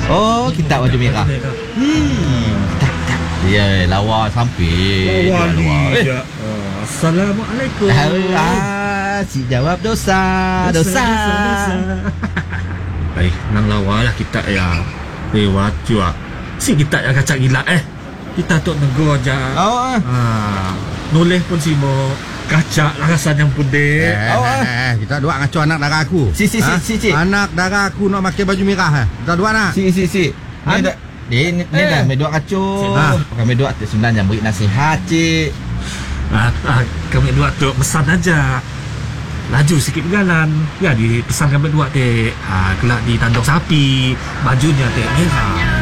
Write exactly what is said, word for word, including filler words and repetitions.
Oh, kita baju merah. Hmm. Tak, tak. Ya, lawa sampai. Lawa Dia ni. Eh. Ya. Oh, Assalamualaikum. Ah, si jawab dosa, dosa. Eh, nang lawa lah kita ya. Lewat juga. Si kita ya kacak gila eh. Kita tu nego aja. Oh, ah. Ah, noleh pun si mo kacak lah rasanya pun dek. Eh, Oh, eh, eh, kita dua ngaco anak dara aku. Si, si, si, Ha? si, si. Anak dara aku nak pakai baju merah eh. Kita dua nak. Si, si, si. Ni An- dah. Dia ni, ni Eh. dah medok kacau. Ah. Kami dua tu sebenarnya beri nasihat, cik. Ah, ah, kami dua tu pesan aja. Laju sikit berjalan. Ya, di pesan kami dua dek. Ah, kelak di tanduk sapi. Bajunya dek merah.